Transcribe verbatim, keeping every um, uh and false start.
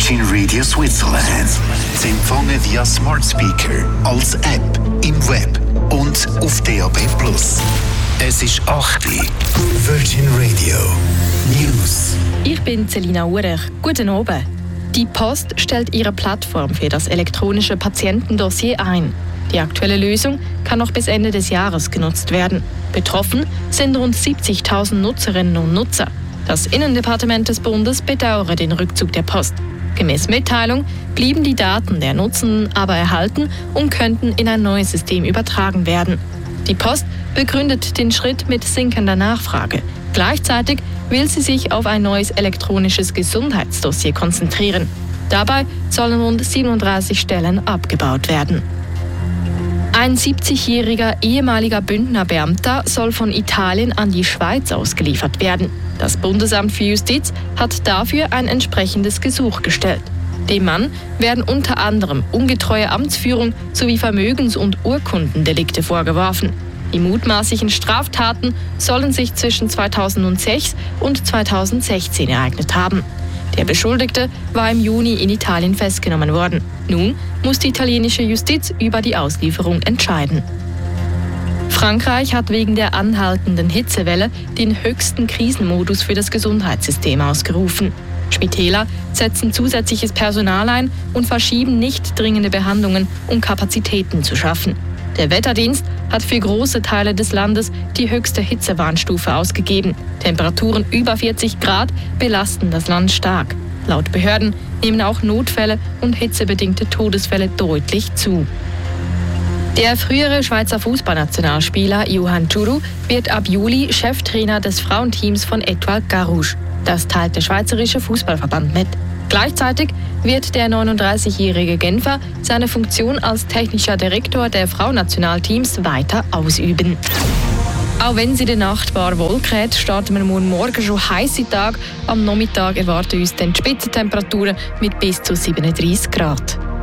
Virgin Radio Switzerland. Sie empfangen via Smart Speaker, als App, im Web und auf D A B plus. Es ist acht Uhr. Virgin Radio News. Ich bin Selina Urech. Guten Abend. Die Post stellt ihre Plattform für das elektronische Patientendossier ein. Die aktuelle Lösung kann noch bis Ende des Jahres genutzt werden. Betroffen sind rund siebzigtausend Nutzerinnen und Nutzer. Das Innendepartement des Bundes bedauere den Rückzug der Post. Gemäß Mitteilung blieben die Daten der Nutzenden aber erhalten und könnten in ein neues System übertragen werden. Die Post begründet den Schritt mit sinkender Nachfrage. Gleichzeitig will sie sich auf ein neues elektronisches Gesundheitsdossier konzentrieren. Dabei sollen rund siebenunddreißig Stellen abgebaut werden. Ein siebzigjähriger ehemaliger Bündner Beamter soll von Italien an die Schweiz ausgeliefert werden. Das Bundesamt für Justiz hat dafür ein entsprechendes Gesuch gestellt. Dem Mann werden unter anderem ungetreue Amtsführung sowie Vermögens- und Urkundendelikte vorgeworfen. Die mutmaßlichen Straftaten sollen sich zwischen zweitausendsechs und zweitausendsechzehn ereignet haben. Der Beschuldigte war im Juni in Italien festgenommen worden. Nun muss die italienische Justiz über die Auslieferung entscheiden. Frankreich hat wegen der anhaltenden Hitzewelle den höchsten Krisenmodus für das Gesundheitssystem ausgerufen. Spitäler setzen zusätzliches Personal ein und verschieben nicht dringende Behandlungen, um Kapazitäten zu schaffen. Der Wetterdienst hat für große Teile des Landes die höchste Hitzewarnstufe ausgegeben. Temperaturen über vierzig Grad belasten das Land stark. Laut Behörden nehmen auch Notfälle und hitzebedingte Todesfälle deutlich zu. Der frühere Schweizer Fußballnationalspieler Johan Djourou wird ab Juli Cheftrainer des Frauenteams von Étoile Carouge. Das teilt der Schweizerische Fußballverband mit. Gleichzeitig wird der neununddreißigjährige Genfer seine Funktion als technischer Direktor der Frauennationalteams weiter ausüben. Auch wenn es in der Nacht paar Wolken hat, starten wir morgen schon heiße Tag. Am Nachmittag erwarten uns dann Spitzentemperaturen mit bis zu siebenunddreißig Grad.